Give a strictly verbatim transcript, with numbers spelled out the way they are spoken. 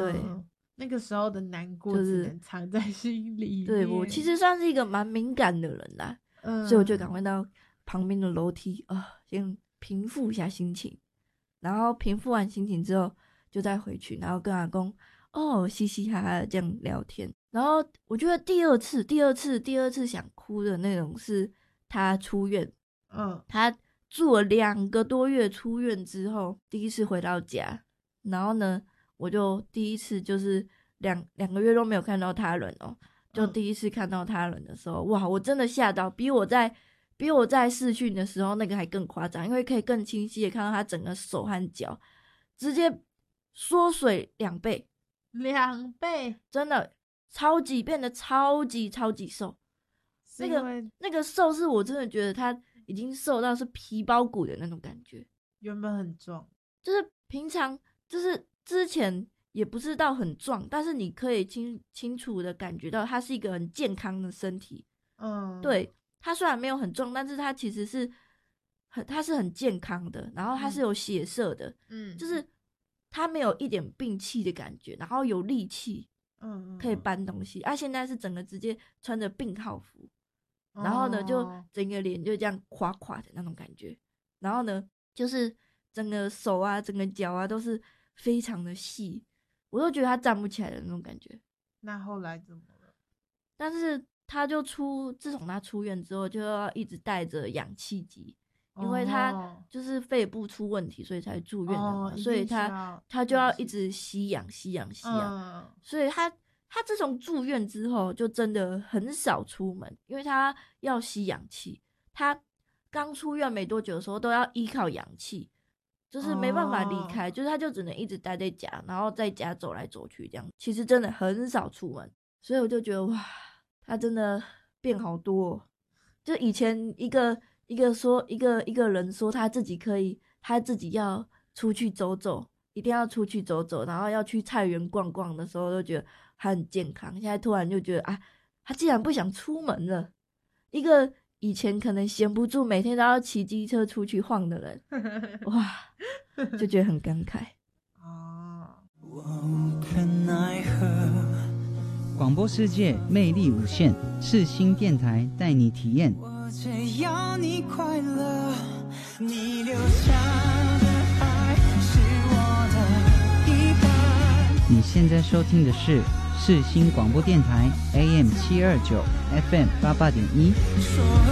对， 那个时候的难过只能藏在心里面。 对，我其实算是一个蛮敏感的人啦，嗯，所以我就赶快到旁边的楼梯啊、呃，先平复一下心情，然后平复完心情之后就再回去，然后跟阿公哦嘻嘻哈哈的这样聊天。然后我觉得第二次第二次第二次想哭的那种是他出院，嗯，他住了两个多月，出院之后第一次回到家，然后呢我就第一次就是两两个月都没有看到他人哦，就第一次看到他人的时候，嗯、哇，我真的吓到，比我在比我在视讯的时候那个还更夸张，因为可以更清晰的看到他整个手和脚直接缩水两倍， 两倍， 真的超级变得超级超级瘦。那个那个瘦是我真的觉得他已经瘦到是皮包骨的那种感觉， 原本很壮， 就是平常就是之前也不是到很壮，但是你可以清清楚的感觉到他是一个很健康的身体。嗯，对，他虽然没有很壮，但是他其实是很他是很健康的，然后他是有血色的，嗯，就是他没有一点病气的感觉，然后有力气，嗯，可以搬东西。啊，现在是整个直接穿着病号服。然后呢，就整个脸就这样垮垮的那种感觉，然后呢，就是整个手啊、整个脚啊都是非常的细，我都觉得他站不起来的那种感觉。 那后来怎么了？ 但是他就出，自从他出院之后，就要一直带着氧气机，因为他就是肺部出问题，所以才住院的嘛，哦、所以他他就要一直吸氧、吸氧、吸氧，嗯、所以他。他自从住院之后就真的很少出门，因为他要吸氧气。他刚出院没多久的时候都要依靠氧气，就是没办法离开，哦、就是他就只能一直待在家，然后在家走来走去这样。其实真的很少出门，所以我就觉得哇，他真的变好多哦。就以前一个一个说一个一个人说他自己可以，他自己要出去走走，一定要出去走走，然后要去菜园逛逛的时候，都觉得他很健康。现在突然就觉得啊，他竟然不想出门了。一个以前可能闲不住，每天都要骑机车出去晃的人，哇，就觉得很感慨。 哦，我无可奈何。广播世界魅力无限，世新电台带你体验。我只要你快乐，你留下的爱是我的一半。你现在收听的是世新广播电台 A M 七二九 F M 八八点一。